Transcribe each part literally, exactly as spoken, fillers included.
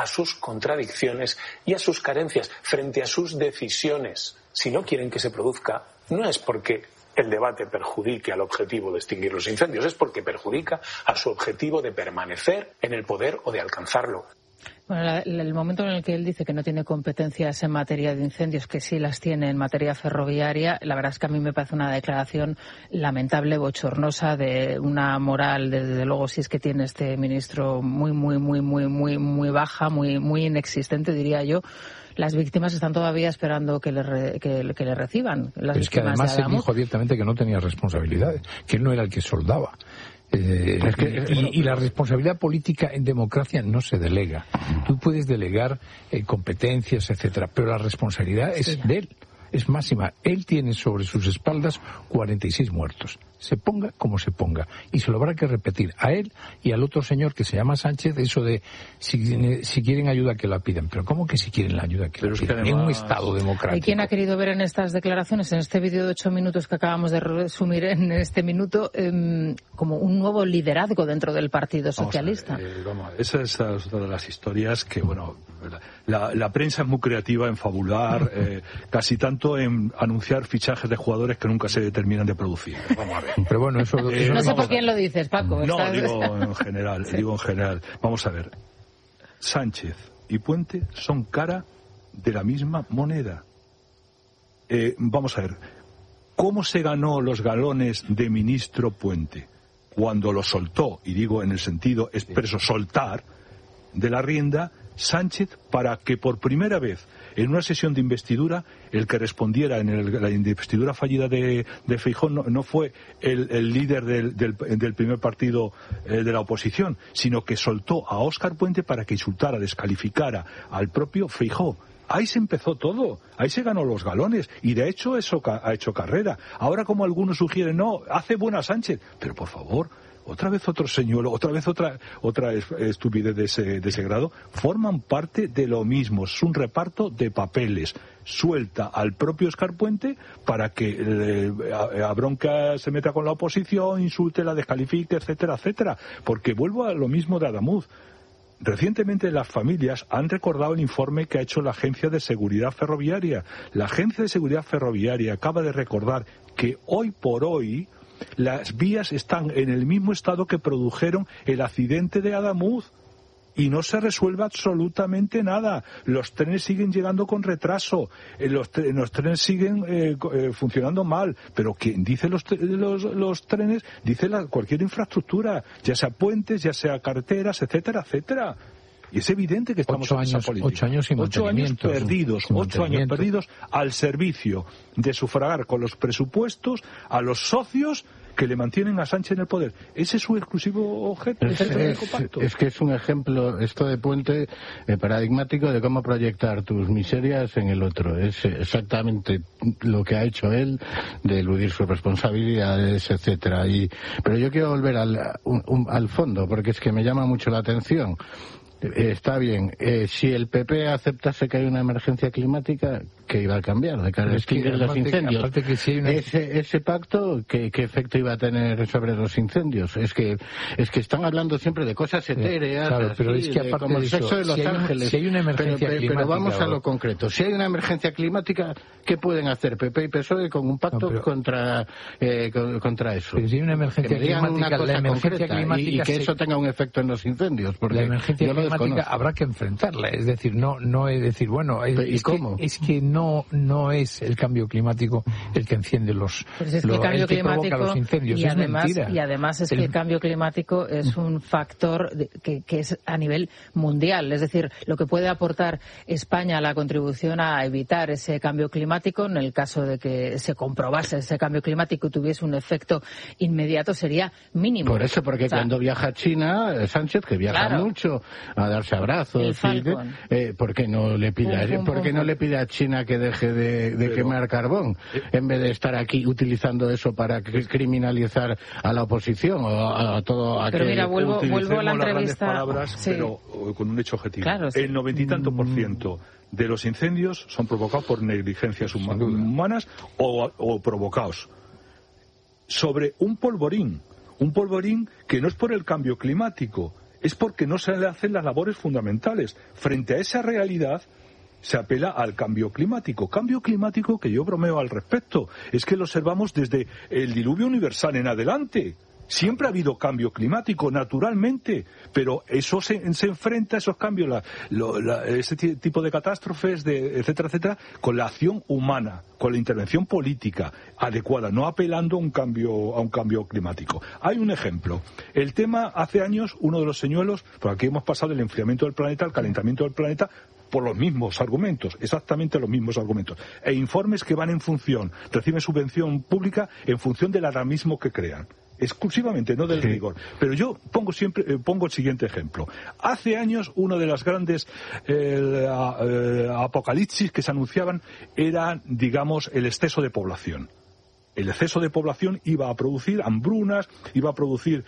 sus contradicciones y a sus carencias, frente a sus decisiones. Si no quieren que se produzca, no es porque el debate perjudique al objetivo de extinguir los incendios, es porque perjudica a su objetivo de permanecer en el poder o de alcanzarlo. Bueno, la, el momento en el que él dice que no tiene competencias en materia de incendios, que sí las tiene en materia ferroviaria, la verdad es que a mí me parece una declaración lamentable, bochornosa, de una moral, desde luego, si es que tiene este ministro muy, muy, muy, muy, muy, muy baja, muy, muy inexistente, diría yo. Las víctimas están todavía esperando que le, re, que, que le reciban. Las Pero es que además él dijo abiertamente que no tenía responsabilidades, que él no era el que soldaba. Eh, es que, y, y la responsabilidad política en democracia no se delega. Tú puedes delegar eh, competencias, etcétera, pero la responsabilidad es sí. de él, es máxima. Él tiene sobre sus espaldas cuarenta y seis muertos. Se ponga como se ponga. Y se lo habrá que repetir a él y al otro señor que se llama Sánchez, eso de si, si quieren ayuda que la pidan. Pero ¿cómo que si quieren la ayuda que Pero la es que pidan? además... En un Estado democrático. ¿Y quién ha querido ver en estas declaraciones, en este vídeo de ocho minutos que acabamos de resumir en este minuto, eh, como un nuevo liderazgo dentro del Partido Socialista? Vamos a ver, eh, vamos a ver. Esa es otra de las historias que, bueno, la, la prensa es muy creativa en fabular, eh, casi tanto en anunciar fichajes de jugadores que nunca se terminan de producir. Vamos a ver. Pero bueno, eso, eh, eso no sé por quién lo dices, Paco. No, ¿Estás... digo en general, sí. digo en general. Vamos a ver. Sánchez y Puente son cara de la misma moneda. Eh, vamos a ver. ¿Cómo se ganó los galones de ministro Puente? Cuando lo soltó, y digo en el sentido expreso soltar, de la rienda, Sánchez, para que por primera vez en una sesión de investidura el que respondiera en el, la investidura fallida de, de Feijóo no, no fue el, el líder del, del, del primer partido eh, de la oposición, sino que soltó a Óscar Puente para que insultara, descalificara al propio Feijóo. Ahí se empezó todo, ahí se ganó los galones y de hecho eso ha hecho carrera. Ahora, como algunos sugieren, no, hace buena Sánchez, pero por favor, otra vez otro señuelo, otra vez otra otra estupidez de ese, de ese grado, forman parte de lo mismo, es un reparto de papeles. Suelta al propio Óscar Puente para que eh, a, a bronca se meta con la oposición, insulte, la descalifique, etcétera, etcétera, porque vuelvo a lo mismo de Adamuz. Recientemente las familias han recordado el informe que ha hecho la Agencia de Seguridad Ferroviaria. La Agencia de Seguridad Ferroviaria acaba de recordar que hoy por hoy las vías están en el mismo estado que produjeron el accidente de Adamuz y no se resuelve absolutamente nada. Los trenes siguen llegando con retraso, eh, los, tre los trenes siguen eh, eh, funcionando mal, pero quien dice los, los, los trenes dice la, cualquier infraestructura, ya sea puentes, ya sea carreteras, etcétera, etcétera. Y es evidente que estamos ocho en esa años, política. Ocho años sin ocho años perdidos, sin ocho años perdidos al servicio de sufragar con los presupuestos a los socios que le mantienen a Sánchez en el poder. Ese es su exclusivo objeto. Es, es, es que es un ejemplo, esto de Puente, eh, paradigmático de cómo proyectar tus miserias en el otro. Es exactamente lo que ha hecho él, de eludir sus responsabilidades, etcétera. Y, pero yo quiero volver al, un, un, al fondo, porque es que me llama mucho la atención. Eh, está bien, eh, si el P P aceptase que hay una emergencia climática, ¿qué iba a cambiar de cara a extinguir los incendios? Que si hay una... ese, ese pacto, ¿qué, ¿qué efecto iba a tener sobre los incendios? Es que es que están hablando siempre de cosas etéreas, claro, pero así, es que de, aparte como de el sexo eso, de Los si hay Ángeles. Un, si hay una emergencia pero, climática... Pero vamos o... a lo concreto. Si hay una emergencia climática, ¿qué pueden hacer P P y P S O E con un pacto no, pero... contra eh, contra eso? Pero si hay una emergencia que me digan climática, una cosa la emergencia concreta climática y, y que se... eso tenga un efecto en los incendios. Porque la emergencia yo climática habrá que enfrentarla, es decir, no no es decir, bueno, es, ¿y es, cómo? Que, es que no no es el cambio climático el que enciende los, pues es que los el cambio el que climático provoca los incendios, y es además mentira. y además es el... que el cambio climático es un factor de, que, que es a nivel mundial, es decir, lo que puede aportar España a la contribución a evitar ese cambio climático, en el caso de que se comprobase ese cambio climático y tuviese un efecto inmediato, sería mínimo. Por eso, porque o sea, cuando viaja a China, Sánchez, que viaja claro, mucho a darse abrazos, y, eh, ¿por qué no le pide, pum, pum, ¿por qué pum, no le pide a China que deje de, de pero, quemar carbón eh, en vez de estar aquí utilizando eso para criminalizar a la oposición o a, a todo a pero que mira, vuelvo, vuelvo a la entrevista, palabras, sí, pero con un hecho objetivo. Claro, sí. El noventa y tanto por ciento de los incendios son provocados por negligencias huma humanas o, o provocados sobre un polvorín, un polvorín que no es por el cambio climático, es porque no se le hacen las labores fundamentales. Frente a esa realidad se apela al cambio climático. Cambio climático que yo bromeo al respecto. Es que lo observamos desde el diluvio universal en adelante. Siempre ha habido cambio climático, naturalmente, pero eso se, se enfrenta, esos cambios, la, lo, la, ese tipo de catástrofes, de, etcétera, etcétera, con la acción humana, con la intervención política adecuada, no apelando a un cambio, a un cambio climático. Hay un ejemplo. El tema, hace años, uno de los señuelos, por aquí hemos pasado del enfriamiento del planeta al calentamiento del planeta, por los mismos argumentos, exactamente los mismos argumentos. E informes que van en función, reciben subvención pública en función del alarmismo que crean. Exclusivamente, no del sí. rigor. Pero yo pongo siempre eh, pongo el siguiente ejemplo. Hace años, una de las grandes eh, eh, apocalipsis que se anunciaban era, digamos, el exceso de población. El exceso de población iba a producir hambrunas, iba a producir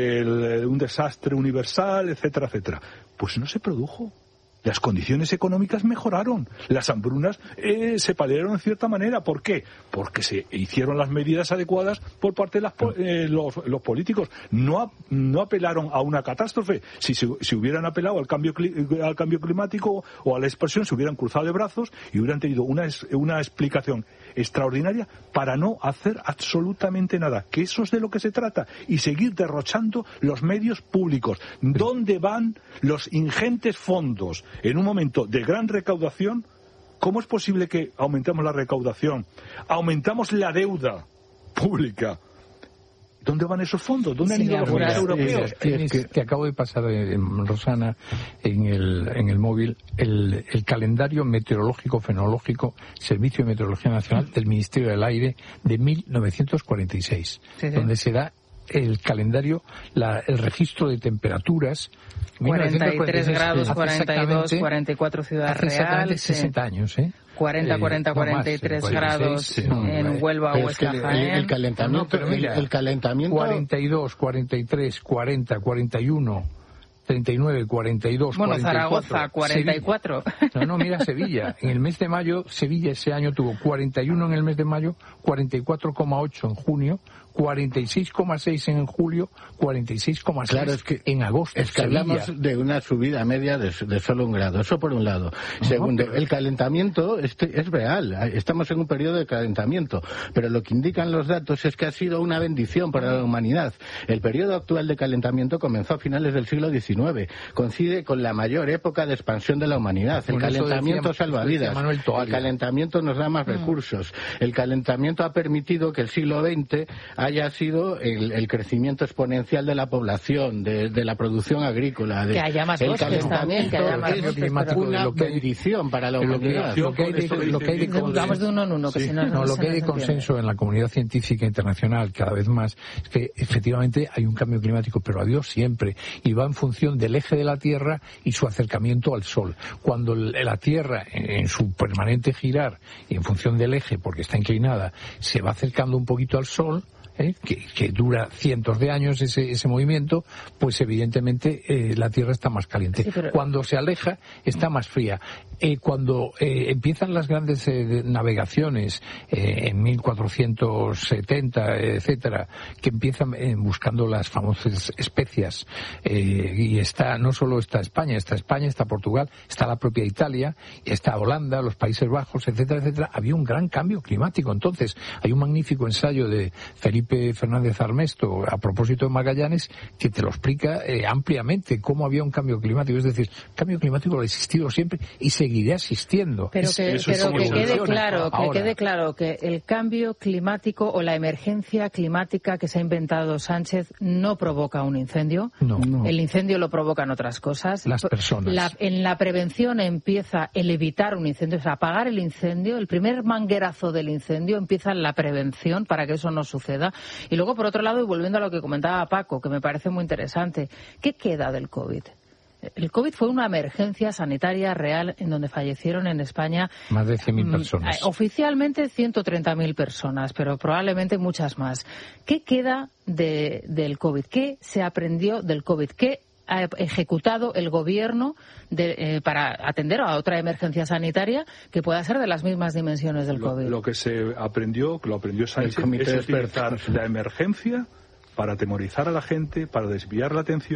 el, un desastre universal, etcétera, etcétera. Pues no se produjo. Las condiciones económicas mejoraron, las hambrunas eh, se paliaron en cierta manera. ¿Por qué? Porque se hicieron las medidas adecuadas por parte de las, eh, los, los políticos. No, a, no apelaron a una catástrofe. Si se si hubieran apelado al cambio, al cambio climático o a la expansión, se hubieran cruzado de brazos y hubieran tenido una, una explicación extraordinaria para no hacer absolutamente nada. Que eso es de lo que se trata. Y seguir derrochando los medios públicos. ¿Dónde van los ingentes fondos? En un momento de gran recaudación, ¿cómo es posible que aumentemos la recaudación? Aumentamos la deuda pública. ¿Dónde van esos fondos? ¿Dónde han ido los fondos europeos? Es que, que acabo de pasar, eh, Rosana, en el, en el móvil, el, el calendario meteorológico fenológico, Servicio de Meteorología Nacional del Ministerio del Aire de mil novecientos cuarenta y seis, sí, sí. donde se da el calendario, la, el registro de temperaturas. cuarenta y tres grados, cuarenta y dos, cuarenta y cuatro Ciudad hace Real. sesenta años, ¿eh? cuarenta, cuarenta, cuarenta y tres grados sí, sí, no, en Huelva, Huesca, es que el, el calentamiento, no, no, mira, el, el calentamiento... cuarenta y dos, cuarenta y tres, cuarenta, cuarenta y uno, treinta y nueve, cuarenta y dos, bueno, cuarenta y cuatro. Zaragoza, cuarenta y cuatro. Sevilla. No, no, mira Sevilla. En el mes de mayo, Sevilla ese año tuvo cuarenta y uno en el mes de mayo, cuarenta y cuatro coma ocho en junio, cuarenta y seis coma seis en julio, cuarenta y seis coma seis claro, es que, en agosto. Es que Sevilla. Hablamos de una subida media de, de solo un grado. Eso por un lado. No, Segundo, pero... el calentamiento este, es real. Estamos en un periodo de calentamiento. Pero lo que indican los datos es que ha sido una bendición para la humanidad. El periodo actual de calentamiento comenzó a finales del siglo diecinueve. Coincide con la mayor época de expansión de la humanidad. El bueno, calentamiento decía, salva vidas. El calentamiento nos da más mm. recursos. El calentamiento ha permitido que el siglo veinte haya sido el, el crecimiento exponencial de la población, de, de la producción agrícola. De, que haya más el bosques también, que haya más bosques. Es una lo que, bendición para la humanidad. Lo que hay de, lo que hay de Vamos de uno en uno, que sí. si no, no, no lo que hay de consenso en la comunidad científica internacional cada vez más es que efectivamente hay un cambio climático, pero adiós siempre, y va en función del eje de la Tierra y su acercamiento al Sol. Cuando la Tierra, en su permanente girar, y en función del eje, porque está inclinada, se va acercando un poquito al Sol, ¿Eh? Que, que dura cientos de años ese, ese movimiento, pues evidentemente eh, la Tierra está más caliente. Sí, pero... Cuando se aleja, está más fría. Eh, cuando eh, empiezan las grandes eh, navegaciones eh, en mil cuatrocientos setenta, etcétera, que empiezan eh, buscando las famosas especias, eh, y está, no solo está España, está España, está Portugal, está la propia Italia, está Holanda, los Países Bajos, etcétera, etcétera, había un gran cambio climático. Entonces, hay un magnífico ensayo de Felipe Fernández Armesto a propósito de Magallanes que te lo explica eh, ampliamente cómo había un cambio climático. Es decir, el cambio climático ha existido siempre y seguirá existiendo. Pero que, es, pero que quede claro, que quede claro que el cambio climático o la emergencia climática que se ha inventado Sánchez no provoca un incendio. No, no. El incendio lo provocan otras cosas. Las personas. La, en la prevención empieza el evitar un incendio, o sea, apagar el incendio. El primer manguerazo del incendio empieza en la prevención para que eso no suceda. Y luego, por otro lado, y volviendo a lo que comentaba Paco, que me parece muy interesante, ¿qué queda del COVID? El COVID fue una emergencia sanitaria real en donde fallecieron en España más de cien mil personas. Oficialmente ciento treinta mil personas, pero probablemente muchas más. ¿Qué queda de, del COVID? ¿Qué se aprendió del COVID? ¿Qué ha ejecutado el gobierno de, eh, para atender a otra emergencia sanitaria que pueda ser de las mismas dimensiones del lo, COVID? Lo que se aprendió, lo aprendió Sánchez, es utilizar la emergencia para atemorizar a la gente, para desviar la atención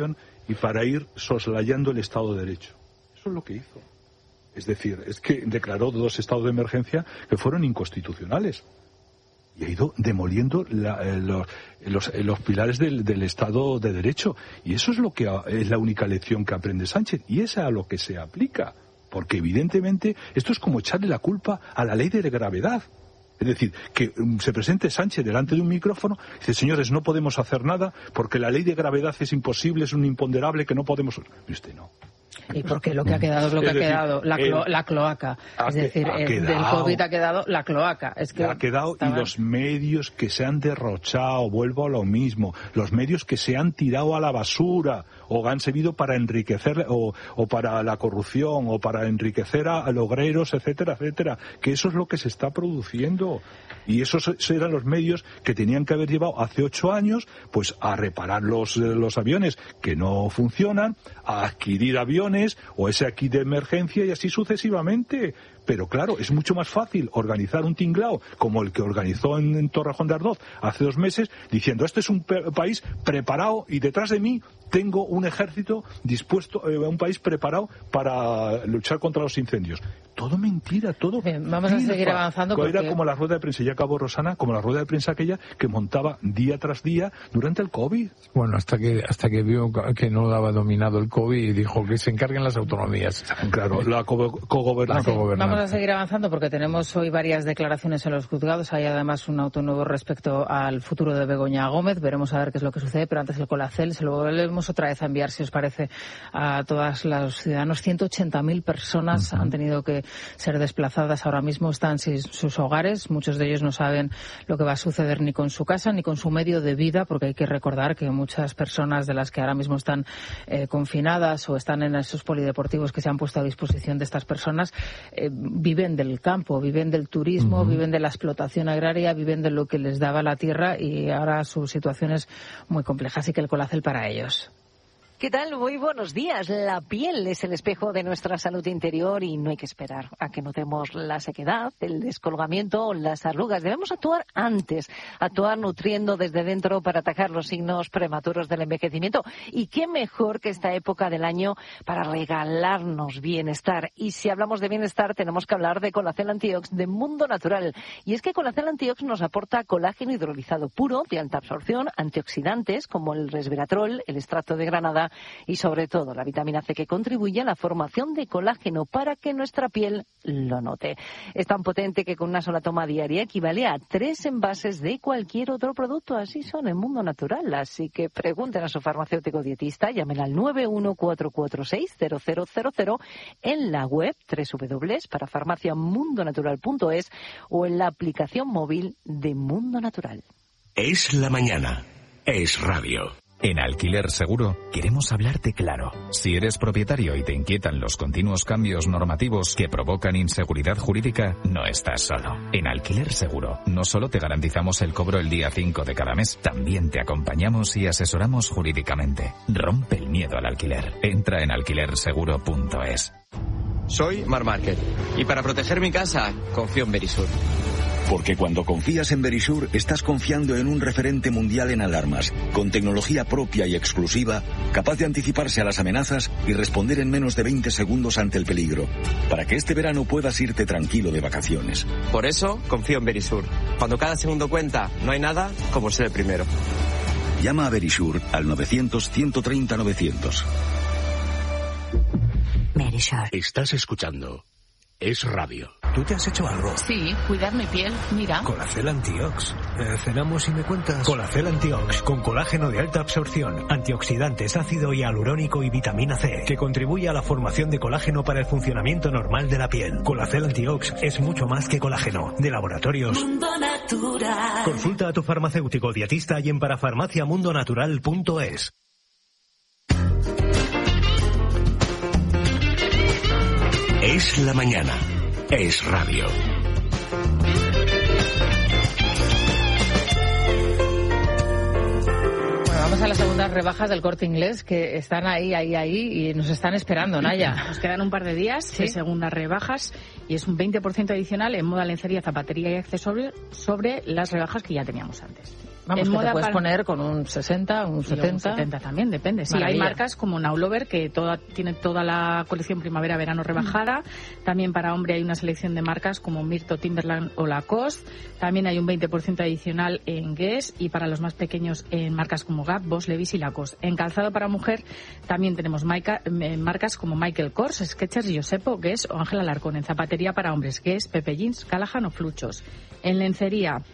y para ir soslayando el Estado de Derecho. Eso es lo que hizo. Es decir, es que declaró dos estados de emergencia que fueron inconstitucionales. Y ha ido demoliendo la, eh, los, los, eh, los pilares del, del Estado de Derecho. Y eso es lo que ha, es la única lección que aprende Sánchez. Y es a lo que se aplica. Porque evidentemente esto es como echarle la culpa a la ley de gravedad. Es decir, que um, se presente Sánchez delante de un micrófono y dice, señores, no podemos hacer nada porque la ley de gravedad es imposible, es un imponderable que no podemos... Y usted no. Y porque lo que ha quedado es lo que es decir, ha quedado, la, clo la cloaca. Es decir, eh, del COVID ha quedado la cloaca. Es que ha quedado estaban... y los medios que se han derrochado, vuelvo a lo mismo, los medios que se han tirado a la basura o han servido para enriquecer o, o para la corrupción o para enriquecer a, a logreros, etcétera, etcétera. Que eso es lo que se está produciendo. Y esos eran los medios que tenían que haber llevado hace ocho años pues a reparar los, los aviones que no funcionan, a adquirir aviones o ese aquí de emergencia y así sucesivamente. Pero claro, es mucho más fácil organizar un tinglao como el que organizó en, en Torrejón de Ardoz hace dos meses, diciendo, este es un país preparado y detrás de mí tengo un ejército dispuesto, eh, un país preparado para luchar contra los incendios. Todo mentira, todo. Bien, vamos a seguir avanzando. Porque... Era como la rueda de prensa, ya acabó Rosana, como la rueda de prensa aquella que montaba día tras día durante el COVID. Bueno, hasta que hasta que vio que no daba dominado el COVID y dijo que se encarguen las autonomías. Claro, la cogobernación. Co Vamos a seguir avanzando porque tenemos hoy varias declaraciones en los juzgados. Hay además un auto nuevo respecto al futuro de Begoña Gómez. Veremos a ver qué es lo que sucede, pero antes el Colacel se lo volvemos otra vez a enviar, si os parece, a todos los ciudadanos. ciento ochenta mil personas uh-huh. han tenido que ser desplazadas. Ahora mismo están sin sus hogares. Muchos de ellos no saben lo que va a suceder ni con su casa ni con su medio de vida, porque hay que recordar que muchas personas de las que ahora mismo están eh, confinadas o están en esos polideportivos que se han puesto a disposición de estas personas eh, viven del campo, viven del turismo, uh-huh. viven de la explotación agraria, viven de lo que les daba la tierra y ahora su situación es muy compleja. Así que el Colacel para ellos. ¿Qué tal? Muy buenos días. La piel es el espejo de nuestra salud interior y no hay que esperar a que notemos la sequedad, el descolgamiento o las arrugas. Debemos actuar antes, actuar nutriendo desde dentro para atacar los signos prematuros del envejecimiento. Y qué mejor que esta época del año para regalarnos bienestar. Y si hablamos de bienestar, tenemos que hablar de Colacel Antiox de Mundo Natural. Y es que Colacel Antiox nos aporta colágeno hidrolizado puro, de alta absorción, antioxidantes como el resveratrol, el extracto de granada, y sobre todo la vitamina C, que contribuye a la formación de colágeno para que nuestra piel lo note. Es tan potente que con una sola toma diaria equivale a tres envases de cualquier otro producto. Así son en Mundo Natural. Así que pregunten a su farmacéutico dietista, llamen al nueve uno cuatro cuatro seis cero cero cero cero en la web doble u doble u doble u para farmacia mundo natural punto es o en la aplicación móvil de Mundo Natural. Es la mañana. Es radio. En Alquiler Seguro queremos hablarte claro. Si eres propietario y te inquietan los continuos cambios normativos que provocan inseguridad jurídica, no estás solo. En Alquiler Seguro no solo te garantizamos el cobro el día cinco de cada mes, también te acompañamos y asesoramos jurídicamente. Rompe el miedo al alquiler. Entra en alquiler seguro punto es. Soy Mar Márquez y para proteger mi casa confío en Verisur. Porque cuando confías en Verisur, estás confiando en un referente mundial en alarmas, con tecnología propia y exclusiva, capaz de anticiparse a las amenazas y responder en menos de veinte segundos ante el peligro, para que este verano puedas irte tranquilo de vacaciones. Por eso, confío en Verisur. Cuando cada segundo cuenta, no hay nada como ser el primero. Llama a Verisur al novecientos ciento treinta novecientos. Verisur. Estás escuchando Es Radio. ¿Tú te has hecho algo? Sí, cuidar mi piel, mira. Colacel Antiox. Eh, cenamos y me cuentas. Colacel Antiox, con colágeno de alta absorción, antioxidantes, ácido hialurónico y vitamina C, que contribuye a la formación de colágeno para el funcionamiento normal de la piel. Colacel Antiox es mucho más que colágeno. De laboratorios Mundo Natural. Consulta a tu farmacéutico dietista y en parafarmacia mundo natural punto es. Es la mañana. Es radio. Bueno, vamos a las segundas rebajas del Corte Inglés, que están ahí, ahí, ahí y nos están esperando, Naya. Nos quedan un par de días ¿Sí? de segundas rebajas y es un veinte por ciento adicional en moda, lencería, zapatería y accesorios sobre las rebajas que ya teníamos antes. Vamos, en que moda te puedes para... poner con un sesenta, un setenta. Un setenta también, depende. Sí, Maravilla. hay marcas como Now Lover, que toda, tiene toda la colección primavera-verano rebajada. Mm. También para hombre hay una selección de marcas como Mirto, Timberland o Lacoste. También hay un veinte por ciento adicional en Guess, y para los más pequeños en marcas como Gap, Boss, Levi's y Lacoste. En calzado para mujer también tenemos Maika, eh, marcas como Michael Kors, Skechers, Giuseppe, Guess o Ángela Alarcón. En zapatería para hombres, Guess, Pepe Jeans, Callahan o Fluchos. En lencería,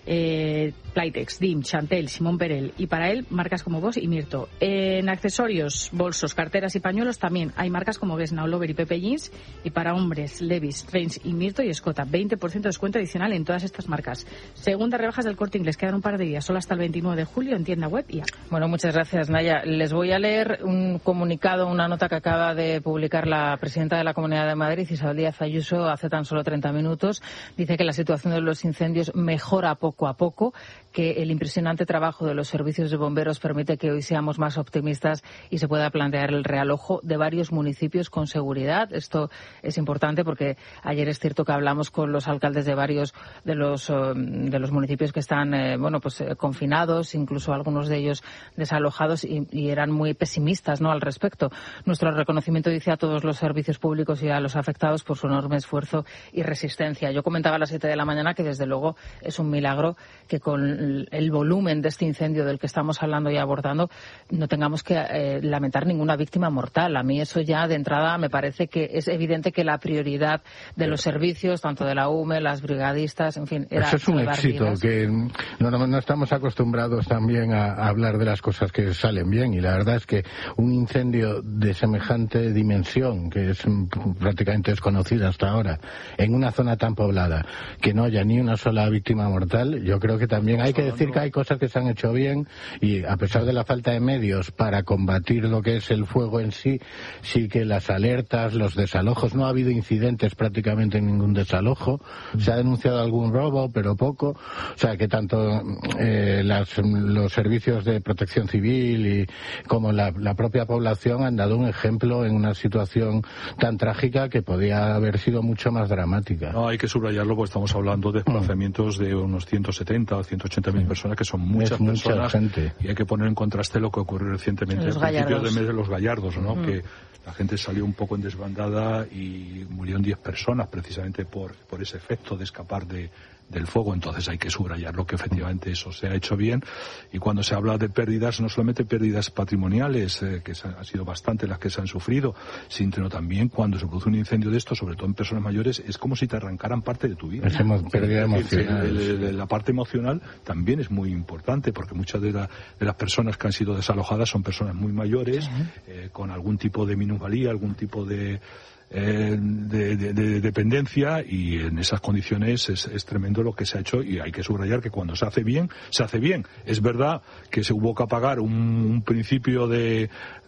eh, Playtex, Dim, Chantel, Simón Perel, y para él marcas como Boss y Mirto. En accesorios, bolsos, carteras y pañuelos también hay marcas como Guess, Now Lover y Pepe Jeans, y para hombres Levi's, Trains y Mirto y Escota. veinte por ciento de descuento adicional en todas estas marcas. Segundas rebajas del Corte Inglés, quedan un par de días, solo hasta el veintinueve de julio en tienda web y app. Bueno, muchas gracias, Naya. Les voy a leer un comunicado, una nota que acaba de publicar la presidenta de la Comunidad de Madrid, Isabel Díaz Ayuso, hace tan solo treinta minutos. Dice que la situación de los incendios mejora poco a poco, que el impresionante trabajo de los servicios de bomberos permite que hoy seamos más optimistas y se pueda plantear el realojo de varios municipios con seguridad. Esto es importante porque ayer es cierto que hablamos con los alcaldes de varios de los de los municipios que están eh, bueno pues eh, confinados, incluso algunos de ellos desalojados, y, y eran muy pesimistas, ¿no?, al respecto. Nuestro reconocimiento, dice, a todos los servicios públicos y a los afectados por su enorme esfuerzo y resistencia. Yo comentaba a las siete de la mañana que desde luego es un milagro que con el volumen de este incendio del que estamos hablando y abordando no tengamos que eh, lamentar ninguna víctima mortal. A mí eso ya de entrada me parece que es evidente que la prioridad de los servicios, tanto de la U M E, las brigadistas, en fin, era eso es un éxito, vidas. que no, no, no estamos acostumbrados también a, a hablar de las cosas que salen bien, y la verdad es que un incendio de semejante dimensión, que es prácticamente desconocida hasta ahora, en una zona tan poblada, que no haya ni una sola víctima mortal, yo creo que también hay que decir que hay cosas que se han hecho bien, y a pesar de la falta de medios para combatir lo que es el fuego en sí, sí que las alertas, los desalojos, no ha habido incidentes prácticamente en ningún desalojo, se ha denunciado algún robo, pero poco, o sea que tanto eh, las, los servicios de protección civil y como la, la propia población han dado un ejemplo en una situación tan trágica que podía haber sido mucho más dramática. No, hay que subrayarlo porque estamos hablando de desplazamientos mm. de unos ciento setenta o ciento ochenta mil sí. personas, que son muchas es personas, mucha gente. Y hay que poner en contraste lo que ocurrió recientemente en al principio del mes de los Gallardos, ¿no? Mm. Que la gente salió un poco en desbandada y murieron diez personas precisamente por, por ese efecto de escapar de del fuego. Entonces hay que subrayarlo, que efectivamente eso se ha hecho bien. Y cuando se habla de pérdidas, no solamente pérdidas patrimoniales, eh, que han sido bastante las que se han sufrido, sino también cuando se produce un incendio de esto, sobre todo en personas mayores, es como si te arrancaran parte de tu vida. Es ¿no? pérdida emocional. El, el, el, la parte emocional también es muy importante, porque muchas de, la, de las personas que han sido desalojadas son personas muy mayores, uh-huh. eh, con algún tipo de minusvalía, algún tipo de Eh, de, de, de dependencia, y en esas condiciones es, es tremendo lo que se ha hecho, y hay que subrayar que cuando se hace bien, se hace bien. Es verdad que se hubo que apagar un, un principio de,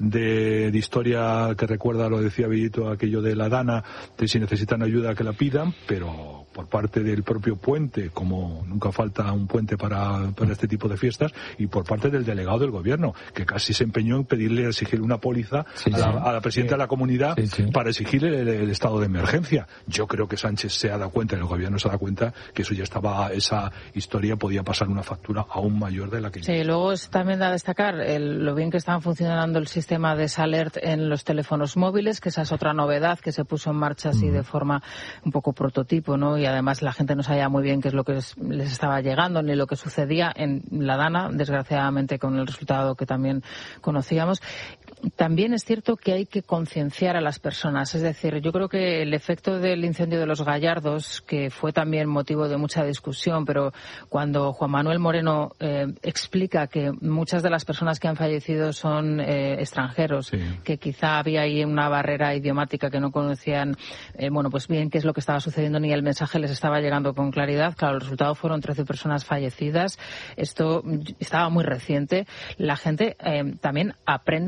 de, de historia que recuerda, lo decía Villito, aquello de la Dana, de si necesitan ayuda que la pidan, pero por parte del propio puente, como nunca falta un puente para, para este tipo de fiestas, y por parte del delegado del gobierno, que casi se empeñó en pedirle, exigirle una póliza sí, a, la, sí. a la presidenta sí. de la comunidad sí, sí. para exigirle El, el estado de emergencia. Yo creo que Sánchez se ha dado cuenta, el gobierno se ha dado cuenta que eso ya estaba, esa historia podía pasar una factura aún mayor de la que... Sí, luego es también a destacar el, lo bien que están funcionando el sistema de Salert en los teléfonos móviles, que esa es otra novedad que se puso en marcha así mm. de forma un poco prototipo, ¿no? Y además la gente no sabía muy bien qué es lo que es, les estaba llegando ni lo que sucedía en la Dana, desgraciadamente con el resultado que también conocíamos. También es cierto que hay que concienciar a las personas, es decir, yo creo que el efecto del incendio de los Gallardos, que fue también motivo de mucha discusión, pero cuando Juan Manuel Moreno eh, explica que muchas de las personas que han fallecido son eh, extranjeros, sí. que quizá había ahí una barrera idiomática que no conocían, eh, bueno, pues bien qué es lo que estaba sucediendo ni el mensaje les estaba llegando con claridad. Claro, el resultado fueron trece personas fallecidas. Esto estaba muy reciente. La gente eh, también aprende de las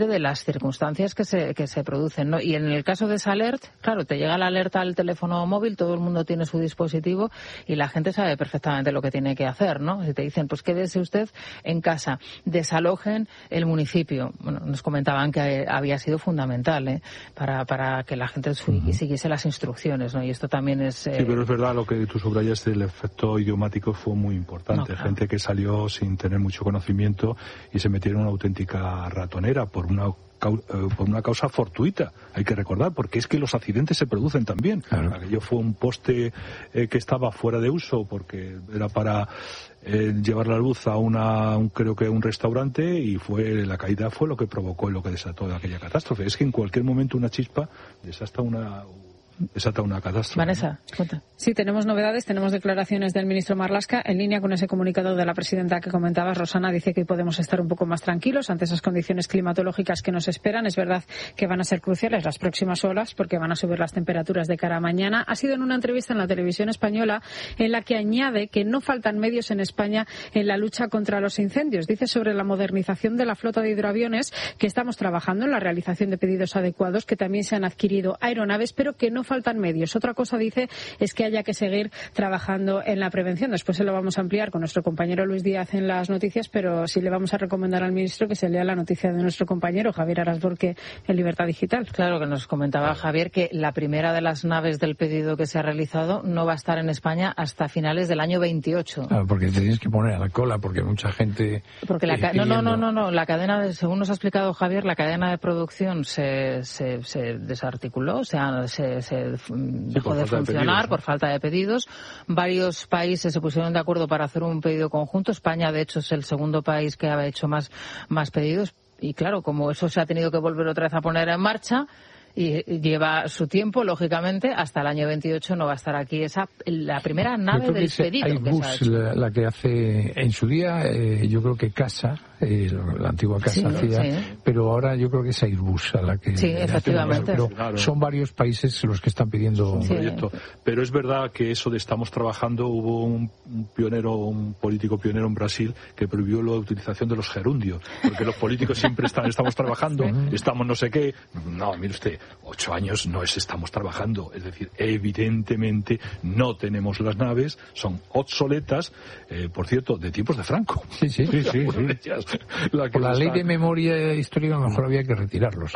circunstancias que se, que se producen, ¿no? Y en el caso de esa alert, claro, te llega la alerta al teléfono móvil, todo el mundo tiene su dispositivo y la gente sabe perfectamente lo que tiene que hacer, ¿no? Si te dicen, pues quédese usted en casa, desalojen el municipio. Bueno, nos comentaban que había sido fundamental, ¿eh? Para, para que la gente uh-huh. siguiese las instrucciones, ¿no? Y esto también es... Eh... Sí, pero es verdad lo que tú subrayaste, el efecto idiomático fue muy importante. No, claro. Gente que salió sin tener mucho conocimiento y se metieron en una auténtica ratonera por una por una causa fortuita, hay que recordar, porque es que los accidentes se producen también. Claro. Aquello fue un poste eh, que estaba fuera de uso porque era para eh, llevar la luz a una, un, creo que un restaurante, y fue la caída fue lo que provocó y lo que desató aquella catástrofe. Es que en cualquier momento una chispa desata una desata una catástrofe. Vanessa, cuenta. Sí, tenemos novedades, tenemos declaraciones del ministro Marlaska en línea con ese comunicado de la presidenta que comentabas. Rosana dice que hoy podemos estar un poco más tranquilos ante esas condiciones climatológicas que nos esperan. Es verdad que van a ser cruciales las próximas horas porque van a subir las temperaturas de cara a mañana. Ha sido en una entrevista en la televisión española en la que añade que no faltan medios en España en la lucha contra los incendios. Dice sobre la modernización de la flota de hidroaviones que estamos trabajando en la realización de pedidos adecuados, que también se han adquirido aeronaves, pero que no faltan medios. Otra cosa, dice, es que haya que seguir trabajando en la prevención. Después se lo vamos a ampliar con nuestro compañero Luis Díaz en las noticias, pero sí le vamos a recomendar al ministro que se lea la noticia de nuestro compañero Javier Arasborque en Libertad Digital. Claro, que nos comentaba Javier que la primera de las naves del pedido que se ha realizado no va a estar en España hasta finales del año veintiocho. Claro, porque te tienes que poner a la cola, porque mucha gente... Porque la ca- no, no, no, no, no, la cadena, de, según nos ha explicado Javier, la cadena de producción se, se, se desarticuló, o sea, se... se dejó sí, de funcionar de pedidos, por falta de pedidos. Varios países se pusieron de acuerdo para hacer un pedido conjunto. España, de hecho, es el segundo país que ha hecho más, más pedidos. Y claro, como eso se ha tenido que volver otra vez a poner en marcha, y lleva su tiempo, lógicamente, hasta el año veintiocho no va a estar aquí esa la primera nave del pedido. Airbus, la, la que hace en su día, eh, yo creo que Casa, eh, la antigua Casa sí, hacía, sí. Pero ahora yo creo que es Airbus a la que... Sí, efectivamente. Pero claro. Son varios países los que están pidiendo un sí. proyecto. Pero es verdad que eso de estamos trabajando, hubo un, un pionero, un político pionero en Brasil que prohibió la utilización de los gerundios, porque los políticos siempre están, estamos trabajando, estamos no sé qué. No, mire usted, ocho años no es estamos trabajando, es decir, evidentemente no tenemos las naves, son obsoletas, eh, por cierto, de tiempos de Franco. Sí, sí, sí. sí, sí. La Por la ley está... de memoria histórica mejor había que retirarlos.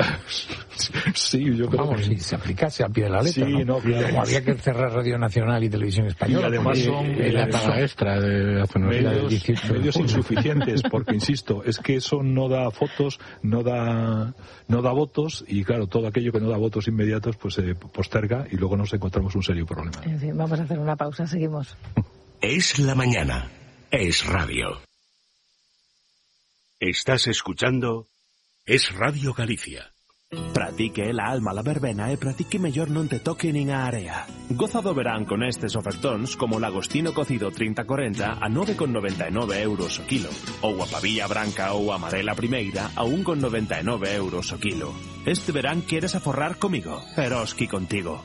Sí, yo creo Vamos, que... si se aplicase a pie de la letra, sí, ¿no? no claro. Como había que cerrar Radio Nacional y Televisión Española. Y además son y la paga extra de hace unos medios, medios insuficientes, porque insisto, es que eso no da fotos, no da no da votos, y claro, todo aquello que no da votos inmediatos pues se posterga y luego nos encontramos un serio problema. En fin, vamos a hacer una pausa, seguimos. Es la mañana, es radio. Estás escuchando Es Radio Galicia. Pratique la alma la verbena e pratique mellor non te toque nin a area. Goza do verán con estes ofertóns como o lagostino cocido trinta cuarenta a nove con noventa e nove euros o kilo, ou a pavilla branca ou amarela primeira a un con noventa e nove euros o kilo. Este verán queres aforrar comigo, Eroski contigo.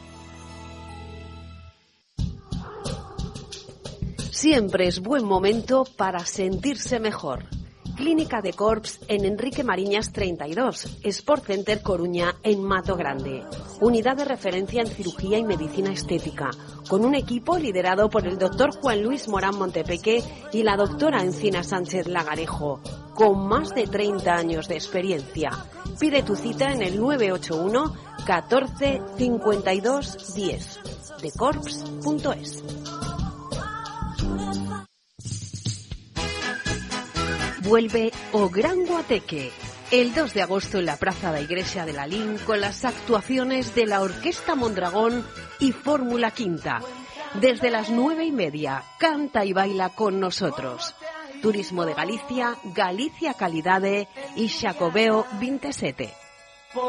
Siempre es buen momento para sentirse mejor. Clínica de Corps en Enrique Mariñas treinta y dos, Sport Center Coruña en Mato Grande. Unidad de referencia en cirugía y medicina estética, con un equipo liderado por el doctor Juan Luis Morán Montepeque y la doctora Encina Sánchez Lagarejo, con más de treinta años de experiencia. Pide tu cita en el nueve ocho uno catorce cincuenta y dos diez, de corps punto es. Vuelve o Gran Guateque, el dos de agosto en la Praza da Iglesia de Lalín, con las actuaciones de la Orquesta Mondragón y Fórmula Quinta. Desde las nueve y media, canta y baila con nosotros. Turismo de Galicia, Galicia Calidade y Xacobeo veintisiete.